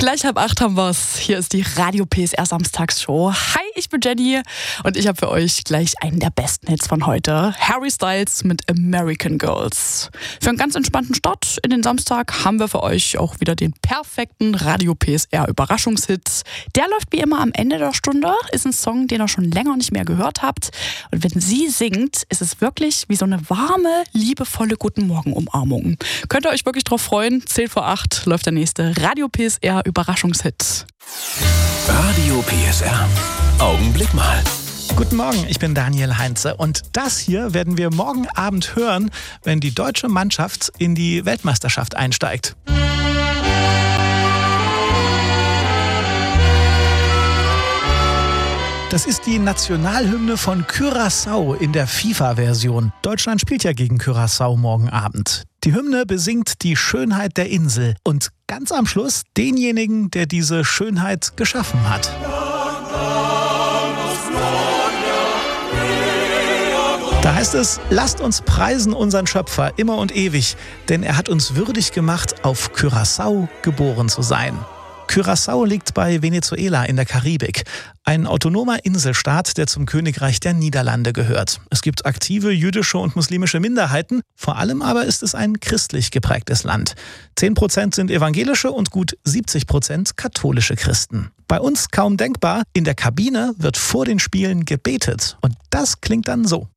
Gleich 7:30 haben wir's. Hier ist die Radio PSR Samstagsshow. Hi, ich bin Jenny und ich habe für euch gleich einen der besten Hits von heute. Harry Styles mit American Girls. Für einen ganz entspannten Start in den Samstag haben wir für euch auch wieder den perfekten Radio PSR Überraschungshit. Der läuft wie immer am Ende der Stunde, ist ein Song, den ihr schon länger nicht mehr gehört habt. Und wenn sie singt, ist es wirklich wie so eine warme, liebevolle Guten-Morgen-Umarmung. Könnt ihr euch wirklich drauf freuen? 7:10 läuft der nächste Radio PSR Überraschungshit. Radio PSR. Augenblick mal. Guten Morgen, ich bin Daniel Heinze und das hier werden wir morgen Abend hören, wenn die deutsche Mannschaft in die Weltmeisterschaft einsteigt. Das ist die Nationalhymne von Curaçao in der FIFA-Version. Deutschland spielt ja gegen Curaçao morgen Abend. Die Hymne besingt die Schönheit der Insel und ganz am Schluss denjenigen, der diese Schönheit geschaffen hat. Da heißt es, lasst uns preisen unseren Schöpfer immer und ewig, denn er hat uns würdig gemacht, auf Curaçao geboren zu sein. Curaçao liegt bei Venezuela in der Karibik. Ein autonomer Inselstaat, der zum Königreich der Niederlande gehört. Es gibt aktive jüdische und muslimische Minderheiten. Vor allem aber ist es ein christlich geprägtes Land. 10% sind evangelische und gut 70% katholische Christen. Bei uns kaum denkbar, in der Kabine wird vor den Spielen gebetet. Und das klingt dann so.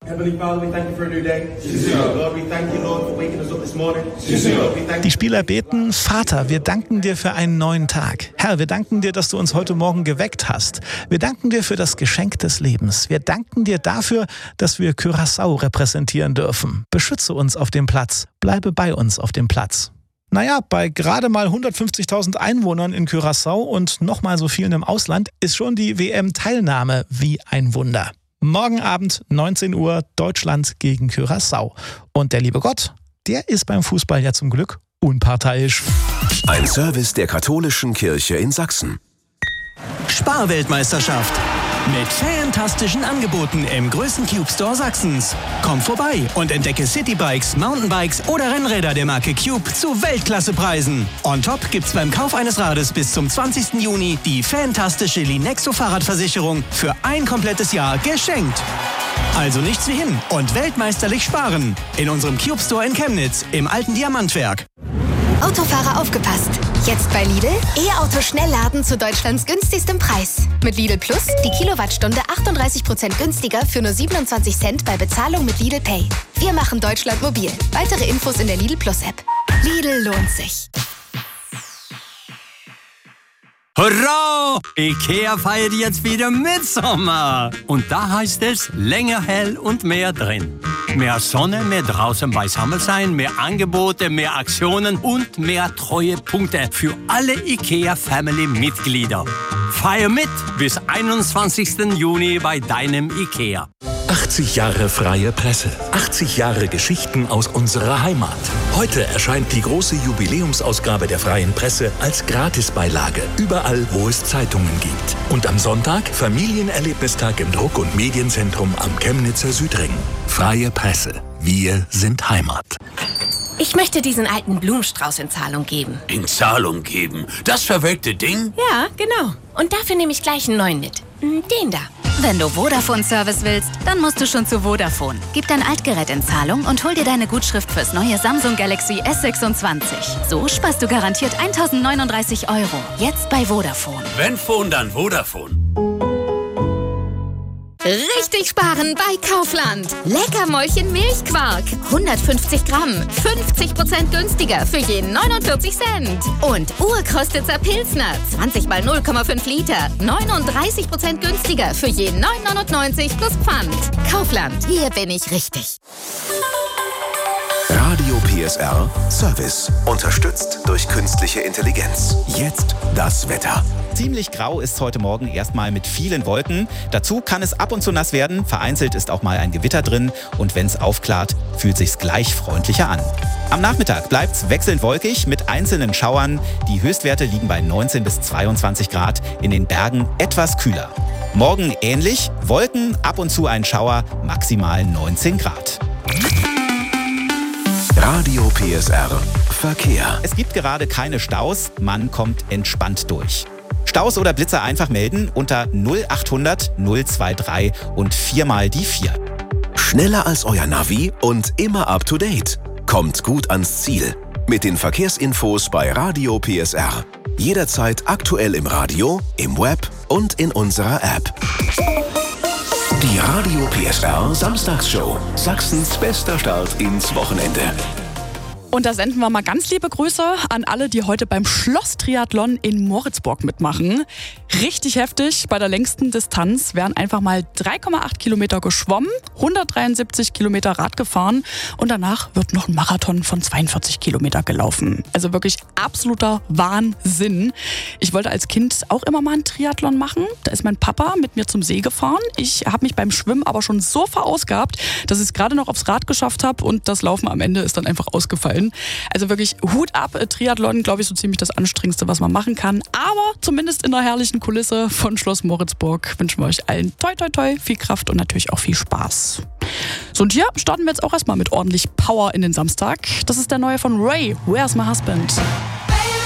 Die Spieler beten, Vater, wir danken dir für einen neuen Tag. Herr, wir danken dir, dass du uns heute Morgen geweckt hast. Wir danken dir für das Geschenk des Lebens. Wir danken dir dafür, dass wir Curaçao repräsentieren dürfen. Beschütze uns auf dem Platz. Bleibe bei uns auf dem Platz. Naja, bei gerade mal 150.000 Einwohnern in Curaçao und nochmal so vielen im Ausland ist schon die WM-Teilnahme wie ein Wunder. Morgen Abend 19 Uhr Deutschland gegen Curaçao. Und der liebe Gott, der ist beim Fußball ja zum Glück unparteiisch. Ein Service der Katholischen Kirche in Sachsen. Sparweltmeisterschaft. Mit fantastischen Angeboten im größten Cube Store Sachsens. Komm vorbei und entdecke Citybikes, Mountainbikes oder Rennräder der Marke Cube zu Weltklassepreisen. On top gibt's beim Kauf eines Rades bis zum 20. Juni die fantastische Linexo Fahrradversicherung für ein komplettes Jahr geschenkt. Also nichts wie hin und weltmeisterlich sparen. In unserem Cube Store in Chemnitz im alten Diamantwerk. Autofahrer aufgepasst! Jetzt bei Lidl E-Auto Schnellladen zu Deutschlands günstigstem Preis. Mit Lidl Plus die Kilowattstunde 38% günstiger für nur 27 Cent bei Bezahlung mit Lidl Pay. Wir machen Deutschland mobil. Weitere Infos in der Lidl Plus App. Lidl lohnt sich. Hurra! IKEA feiert jetzt wieder Mitsommer. Und da heißt es, länger hell und mehr drin. Mehr Sonne, mehr draußen beisammen sein, mehr Angebote, mehr Aktionen und mehr Treuepunkte für alle IKEA-Family-Mitglieder. Feier mit bis 21. Juni bei deinem IKEA. 80 Jahre freie Presse. 80 Jahre Geschichten aus unserer Heimat. Heute erscheint die große Jubiläumsausgabe der Freien Presse als Gratisbeilage. Überall, wo es Zeitungen gibt. Und am Sonntag Familienerlebnistag im Druck- und Medienzentrum am Chemnitzer Südring. Freie Presse. Wir sind Heimat. Ich möchte diesen alten Blumenstrauß in Zahlung geben. In Zahlung geben? Das verwelkte Ding? Ja, genau. Und dafür nehme ich gleich einen neuen mit. Den da. Wenn du Vodafone-Service willst, dann musst du schon zu Vodafone. Gib dein Altgerät in Zahlung und hol dir deine Gutschrift fürs neue Samsung Galaxy S26. So sparst du garantiert 1.039 €. Jetzt bei Vodafone. Wenn Phone, dann Vodafone. Richtig sparen bei Kaufland. Leckermäulchen Milchquark. 150 Gramm. 50% günstiger für je 49 Cent. Und Urkostitzer Pilsner. 20 mal 0,5 Liter. 39% günstiger für je 9,99 plus Pfand. Kaufland. Hier bin ich richtig. Radio PSR Service. Unterstützt durch künstliche Intelligenz. Jetzt das Wetter. Ziemlich grau ist heute Morgen erstmal mit vielen Wolken. Dazu kann es ab und zu nass werden. Vereinzelt ist auch mal ein Gewitter drin. Und wenn es aufklart, fühlt sich's gleich freundlicher an. Am Nachmittag bleibt's wechselnd wolkig mit einzelnen Schauern. Die Höchstwerte liegen bei 19 bis 22 Grad. In den Bergen etwas kühler. Morgen ähnlich. Wolken, ab und zu ein Schauer, maximal 19 Grad. Radio PSR Verkehr. Es gibt gerade keine Staus, man kommt entspannt durch. Staus oder Blitzer einfach melden unter 0800 023 und 4 mal die 4. Schneller als euer Navi und immer up to date. Kommt gut ans Ziel. Mit den Verkehrsinfos bei Radio PSR. Jederzeit aktuell im Radio, im Web und in unserer App. Die Radio PSR Samstagsshow. Sachsens bester Start ins Wochenende. Und da senden wir mal ganz liebe Grüße an alle, die heute beim Schloss-Triathlon in Moritzburg mitmachen. Richtig heftig. Bei der längsten Distanz werden einfach mal 3,8 Kilometer geschwommen, 173 Kilometer Rad gefahren und danach wird noch ein Marathon von 42 Kilometer gelaufen. Also wirklich absoluter Wahnsinn. Ich wollte als Kind auch immer mal einen Triathlon machen. Da ist mein Papa mit mir zum See gefahren. Ich habe mich beim Schwimmen aber schon so verausgabt, dass ich es gerade noch aufs Rad geschafft habe und das Laufen am Ende ist dann einfach ausgefallen. Also wirklich Hut ab, Triathlon, glaube ich, so ziemlich das Anstrengendste, was man machen kann. Aber zumindest in der herrlichen Kulisse von Schloss Moritzburg wünschen wir euch allen toi toi toi, viel Kraft und natürlich auch viel Spaß. So, und hier starten wir jetzt auch erstmal mit ordentlich Power in den Samstag. Das ist der neue von Ray, Where's My Husband?